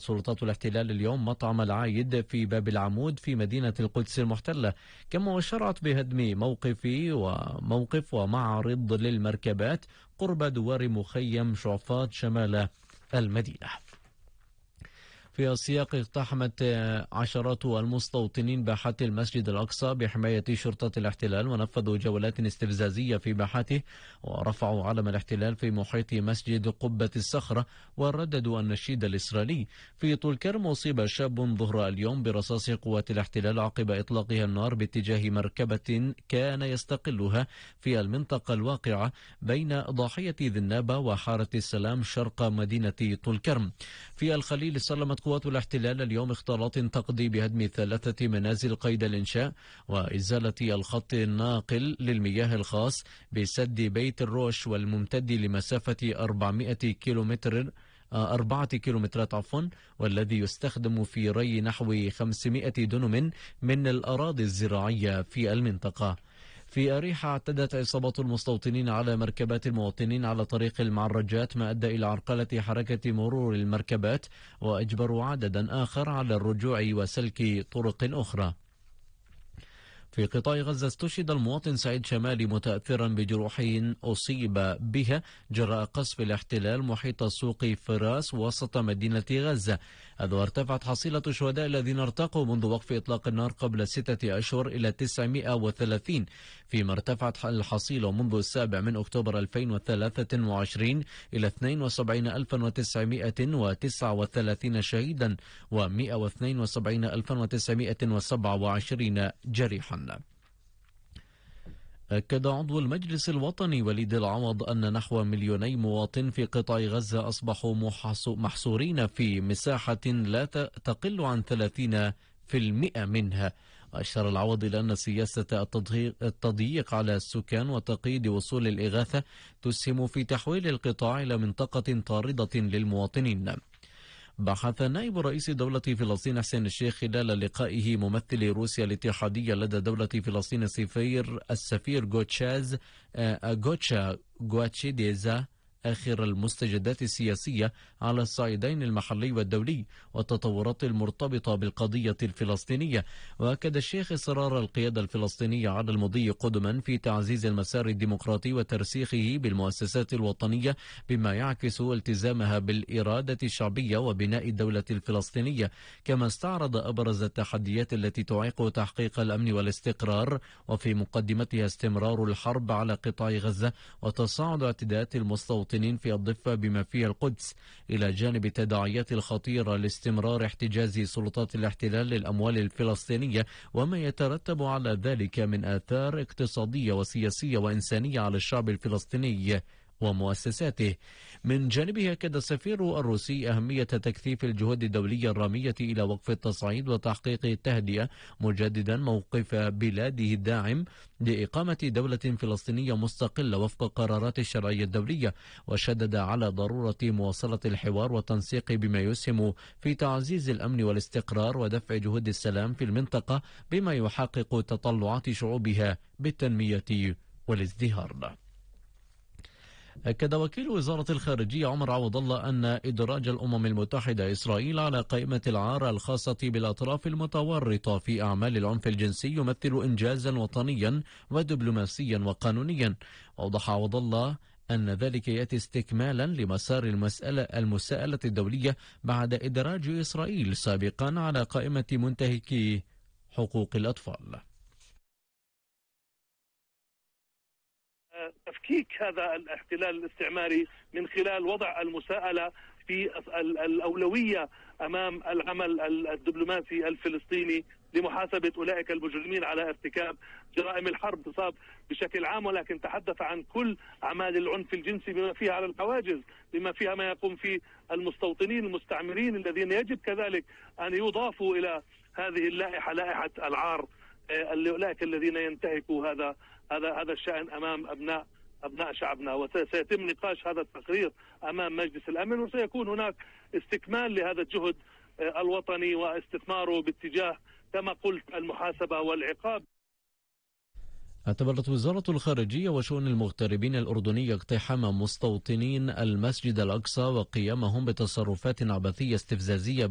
أغلقت سلطات الاحتلال اليوم مطعم العايد في باب العمود في مدينة القدس المحتلة، كما وشرعت بهدم موقف ومعرض للمركبات قرب دوار مخيم شعفاط شمال المدينة. في السياق اقتحمت عشرات المستوطنين باحات المسجد الأقصى بحماية شرطة الاحتلال، ونفذوا جولات استفزازية في باحته، ورفعوا علم الاحتلال في محيط مسجد قبة الصخرة، ورددوا النشيد الإسرائيلي. في طول كرم أصيب شاب ظهر اليوم برصاص قوات الاحتلال عقب إطلاقها النار باتجاه مركبة كان يستقلها في المنطقة الواقعة بين ضاحية ذي النابة وحارة السلام شرق مدينة طول كرم. في الخليل سلمت قوات الاحتلال اليوم اختراط تقضي بهدم 3 منازل قيد الإنشاء وإزالة الخط الناقل للمياه الخاص بسد بيت الروش والممتد لمسافة 4 كيلومترات والذي يستخدم في ري نحو 500 دنم من الأراضي الزراعية في المنطقة. في أريحة اعتدت عصابة المستوطنين على مركبات المواطنين على طريق المعرجات، ما أدى إلى عرقلة حركة مرور المركبات، وأجبروا عددا آخر على الرجوع وسلك طرق أخرى. في قطاع غزة استشهد المواطن سعيد شمالي متأثرا بجروح أصيب بها جراء قصف الاحتلال محيط سوق فراس وسط مدينة غزة. هذا ارتفعت حصيلة الشهداء الذين ارتقوا منذ وقف إطلاق النار قبل 6 أشهر إلى 930، فيما ارتفعت الحصيلة منذ 7 أكتوبر 2023 إلى 72939 شهيدا و172,927 جريحا. أكد عضو المجلس الوطني وليد العوض أن نحو 2,000,000 مواطن في قطاع غزة أصبحوا محصورين في مساحة لا تقل عن 30% منها. أشار العوض إلى أن سياسة التضييق على السكان وتقييد وصول الإغاثة تسهم في تحويل القطاع إلى منطقة طاردة للمواطنين. بحث نائب رئيس دولة فلسطين حسين الشيخ خلال لقائه ممثل روسيا الاتحادية لدى دولة فلسطين السفير غوتشا غواتشيديزا آخر المستجدات السياسية على الصعيدين المحلي والدولي والتطورات المرتبطة بالقضية الفلسطينية. وأكد الشيخ إصرار القيادة الفلسطينية على المضي قدما في تعزيز المسار الديمقراطي وترسيخه بالمؤسسات الوطنية، بما يعكس التزامها بالإرادة الشعبية وبناء الدولة الفلسطينية. كما استعرض أبرز التحديات التي تعيق تحقيق الأمن والاستقرار، وفي مقدمتها استمرار الحرب على قطاع غزة وتصاعد اعتداءات المستوطنين في الضفة بما فيها القدس، إلى جانب التداعيات الخطيرة لاستمرار احتجاز سلطات الاحتلال للأموال الفلسطينية وما يترتب على ذلك من آثار اقتصادية وسياسية وإنسانية على الشعب الفلسطيني ومؤسساته. من جانبه أكد السفير الروسي أهمية تكثيف الجهود الدولية الرامية إلى وقف التصعيد وتحقيق التهدئة، مجددا موقف بلاده الداعم لإقامة دولة فلسطينية مستقلة وفق قرارات الشرعية الدولية، وشدد على ضرورة مواصلة الحوار والتنسيق بما يسهم في تعزيز الأمن والاستقرار ودفع جهود السلام في المنطقة بما يحقق تطلعات شعوبها بالتنمية والازدهار. أكد وكيل وزارة الخارجية عمر عوض الله أن إدراج الأمم المتحدة إسرائيل على قائمة العار الخاصة بالأطراف المتورطة في أعمال العنف الجنسي يمثل إنجازا وطنيا ودبلوماسيا وقانونيا. أوضح عوض الله أن ذلك يأتي استكمالا لمسار المساءلة الدولية بعد إدراج إسرائيل سابقا على قائمة منتهكي حقوق الأطفال. تفكيك هذا الاحتلال الاستعماري من خلال وضع المساءلة في الأولوية أمام العمل الدبلوماسي الفلسطيني لمحاسبة أولئك المجرمين على ارتكاب جرائم الحرب تصاب بشكل عام، ولكن تحدث عن كل أعمال العنف الجنسي بما فيها على الحواجز، بما فيها ما يقوم فيه المستوطنين المستعمرين الذين يجب كذلك أن يضافوا إلى هذه اللائحة، لائحة العار، أولئك الذين ينتهكوا هذا الشأن أمام أبناء شعبنا. وسيتم نقاش هذا التقرير أمام مجلس الأمن، وسيكون هناك استكمال لهذا الجهد الوطني واستثماره باتجاه كما قلت المحاسبة والعقاب. اعتبرت وزارة الخارجية وشؤون المغتربين الأردنية اقتحام مستوطنين المسجد الأقصى وقيامهم بتصرفات عبثية استفزازية